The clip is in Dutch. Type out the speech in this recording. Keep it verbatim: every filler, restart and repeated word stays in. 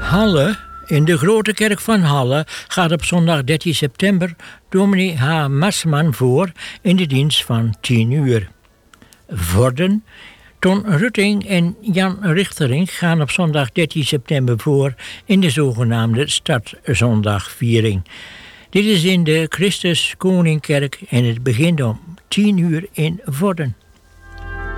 Halle, in de Grote Kerk van Halle, gaat op zondag dertien september dominee H. Masman voor in de dienst van tien uur. Vorden, Ton Rutting en Jan Richtering gaan op zondag dertien september voor in de zogenaamde Startzondagviering. Dit is in de Christus Koningkerk en het begint om tien uur in Vorden.